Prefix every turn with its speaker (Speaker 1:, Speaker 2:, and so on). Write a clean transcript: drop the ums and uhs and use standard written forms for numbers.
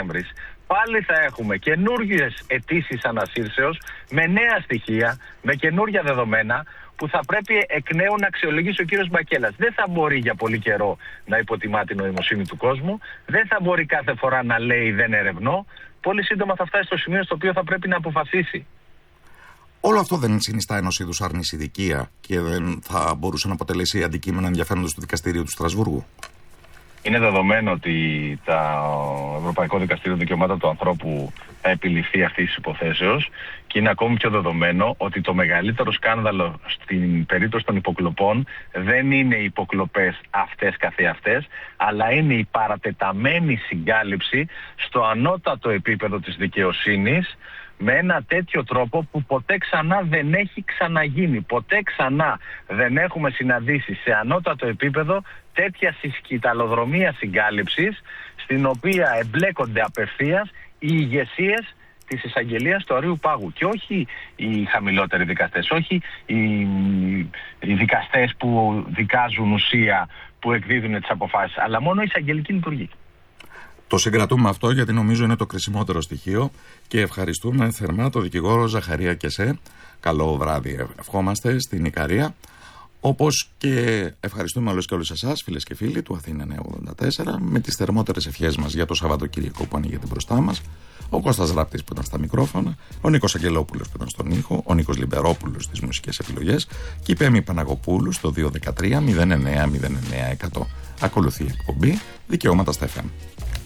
Speaker 1: Δεκέμβρης, πάλι θα έχουμε καινούργιες αιτήσεις ανασύρσεως με νέα στοιχεία, με καινούργια δεδομένα που θα πρέπει εκ νέου να αξιολογήσει ο κύριος Μπακέλας. Δεν θα μπορεί για πολύ καιρό να υποτιμά την νοημοσύνη του κόσμου, δεν θα μπορεί κάθε φορά να λέει δεν ερευνώ. Πολύ σύντομα θα φτάσει στο σημείο στο οποίο θα πρέπει να αποφασίσει.
Speaker 2: Όλο αυτό δεν συνιστά ενός είδους αρνησιδικία και δεν θα μπορούσε να αποτελέσει αντικείμενο ενδιαφέροντος του Δικαστηρίου του Στρασβούργου?
Speaker 1: Είναι δεδομένο ότι το Ευρωπαϊκό Δικαστήριο Δικαιωμάτων του Ανθρώπου θα επιληφθεί αυτής της υποθέσεως και είναι ακόμη πιο δεδομένο ότι το μεγαλύτερο σκάνδαλο στην περίπτωση των υποκλοπών δεν είναι οι υποκλοπές αυτές καθεαυτές, αλλά είναι η παρατεταμένη συγκάλυψη στο ανώτατο επίπεδο της δικαιοσύνης με ένα τέτοιο τρόπο που ποτέ ξανά δεν έχει ξαναγίνει. Ποτέ ξανά δεν έχουμε συναντήσει σε ανώτατο επίπεδο τέτοια σκυταλοδρομία συγκάλυψης, στην οποία εμπλέκονται απευθείας οι ηγεσίες της εισαγγελίας του Αρείου Πάγου και όχι οι χαμηλότεροι δικαστές, όχι οι δικαστές που δικάζουν ουσία, που εκδίδουν τις αποφάσεις, αλλά μόνο η εισαγγελική λειτουργία.
Speaker 2: Το συγκρατούμε αυτό γιατί νομίζω είναι το κρισιμότερο στοιχείο και ευχαριστούμε θερμά τον δικηγόρο Ζαχαρία Κεσέ. Καλό βράδυ ευχόμαστε στην Ικαρία. Όπως και ευχαριστούμε όλους και όλους εσάς, φίλες και φίλοι του Αθήνα 984, με τις θερμότερες ευχές μας για το Σαββατοκύριακο που ανοίγεται μπροστά μας. Ο Κώστας Ράπτης που ήταν στα μικρόφωνα, ο Νίκος Αγγελόπουλος που ήταν στον ήχο, ο Νίκος Λιμπερόπουλος στις μουσικές επιλογές και η Πέμη Παναγοπούλου στο 213 09 09 100. Ακολουθεί η εκπομπή Δικαιώματα στα FM.